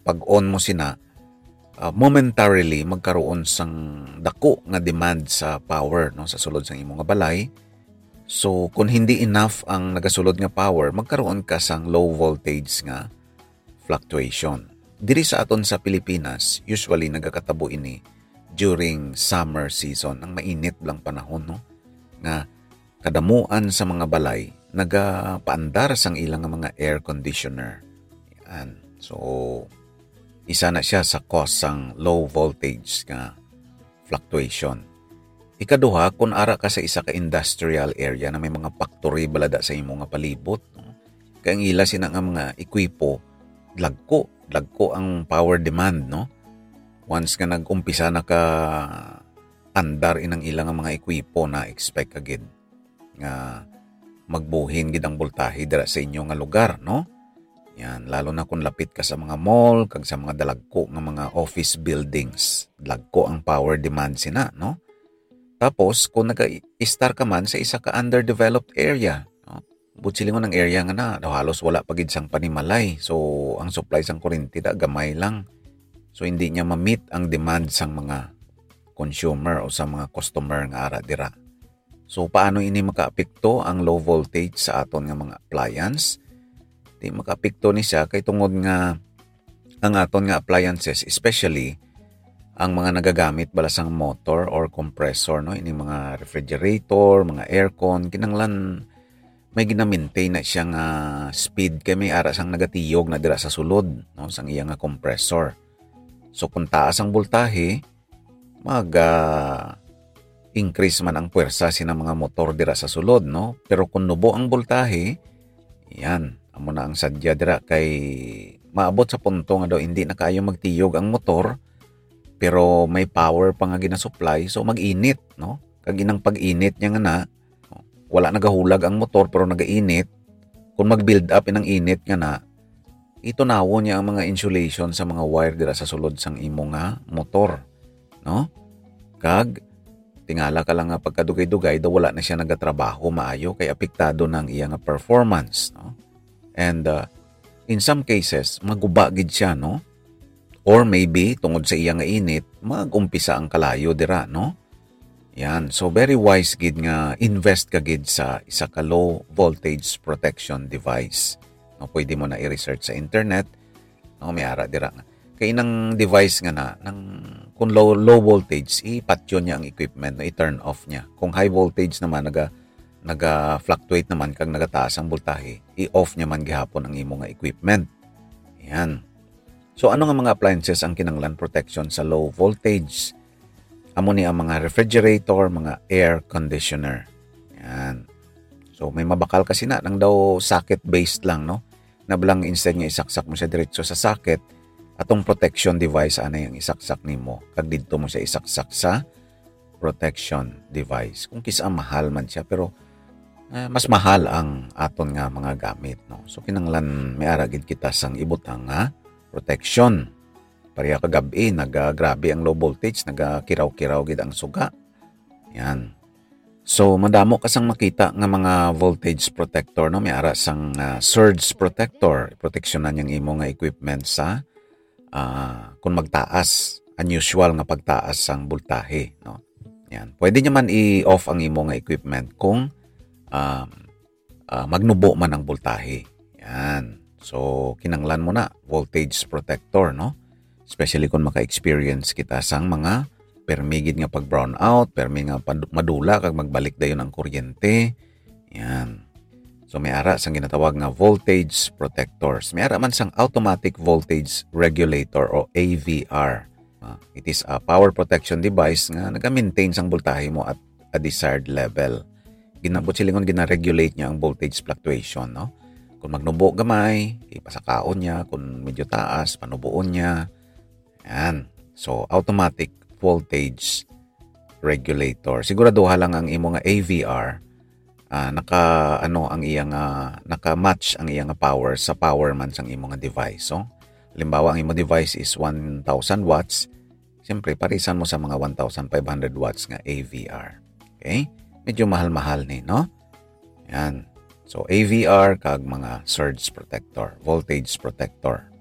pag-on mo sina, momentarily magkaroon sang dako nga demand sa power, no, sa sulod sang imong nga balay. So kung hindi enough ang nagasulod nga power, magkaroon ka sang low voltage nga fluctuation. Diri sa aton sa Pilipinas, usually nagakatabo ini during summer season, ang mainit lang panahon, no, nga kadamuan sa mga balay nagapaandar sang ilang mga air conditioner. Yan. So isa na siya sa cause sang low voltage nga fluctuation. Ikaduha, kung ara ka sa isa ka industrial area na may mga factory balada sa imong nga palibot, no? Kaya ang ila sina nga mga ekwipo, lagko ang power demand, no? Once nga nag-umpisa na ka andar inang ilang mga ekwipo na expect agad nga magbuhin gid ang voltahe dira sa inyo nga lugar, no? Yan, lalo na kung lapit ka sa mga mall, kag sa mga dalagko nga mga office buildings, lagko ang power demand sina, no? Tapos, kung nag-star ka man sa isa ka underdeveloped area, no? Butsilingon ng area nga na, halos wala pagid sang panimalay. So, ang supply sang kuryente da gamay lang. So, hindi niya ma-meet ang demand sang mga consumer o sa mga customer nga ara dira. So, paano ini makaapekto ang low voltage sa aton nga mga appliance? Di makaapekto ni siya kay tungod nga ang aton nga appliances, especially ang mga nagagamit balasang motor or compressor, no, ini mga refrigerator, mga aircon, kinanglan may gina-maintain na siya nga speed kay may ara sang nagatiyog na dira sa sulod, no, sang iya nga compressor. So kung taas ang voltahe, increase man ang puwersa sina mga motor dira sa sulod, no. Pero kung nubo ang voltahe, yan, amo na ang sadya dira kay maabot sa punto nga daw hindi na kayo magtiyog ang motor. Pero may power pa nga ginasupply, so mag-init, no? Kag inang pag-init niya nga na, wala nagahulag ang motor pero nagainit. Kung mag-build up inang init nga na, ito nawo niya ang mga insulation sa mga wire dira sa sulod sang imo nga motor, no? Kag tingala ka lang nga pagkadugay-dugay daw wala na siya nagatrabaho maayo kay apektado ng iya nga performance, no? And in some cases, maguba gid siya, no? Or maybe, tungod sa iya nga init, mag-umpisa ang kalayo dira, no? Yan. So, very wise gid nga invest ka gid sa isa ka low voltage protection device. No, pwede mo na i-research sa internet. No, may ara dira nga. Kaya inang device nga na, kung low voltage, ipatyon niya ang equipment, no, i-turn off niya. Kung high voltage naman, naga-fluctuate naman, kag nagataas ang voltahe, i-off niya man gihapon ang imo nga equipment. Yan. So ano nga mga appliances ang kinanglan protection sa low voltage? Amo ni ang mga refrigerator, mga air conditioner. Yan. So may mabakal kasi na nang daw socket-based lang, no? Nablang instead nga isaksak mo siya diretso sa socket, atong protection device ana yung isaksak nimo. Kag didto mo siya isaksak sa protection device. Kung kisa mahal man siya pero mas mahal ang aton nga mga gamit, no? So kinanglan may ara gid kita sang ibutang nga protection. Pareha kagabi, nagagrabe ang low voltage, nagakiraw-kiraw gid ang suga. Yan. So, madamo kasang makita nga mga voltage protector, no? May ara sang surge protector. Proteksyonan yung imo nga equipment sa kung magtaas, unusual nga pagtaas ang voltahe, no? Yan. Pwede nyo man i-off ang imo nga equipment kung magnubo man ang voltahe. Yan. So, kinanglan mo na voltage protector, no? Especially kung maka-experience kita sang mga permigid nga pag-brown out, permi nga madula kag magbalik dayon ang kuryente. Yan. So, may ara sang ginatawag nga voltage protectors. May ara man sang automatic voltage regulator o AVR. It is a power protection device nga naga-maintain sang voltahe mo at a desired level. Silingon gina-regulate niya ang voltage fluctuation, no? Kung magnubo gamay, ipasakaon niya. Kung medyo taas, panubuon niya. Yan. So, automatic voltage regulator. Siguraduha lang ang imo nga AVR naka-match ang iyang power sa power man sang imo nga device. So, halimbawa ang imo device is 1,000 watts. Siyempre, parisan mo sa mga 1,500 watts nga AVR. Okay? Medyo mahal-mahal ni, no? Yan. So, AVR kag mga surge protector, voltage protector.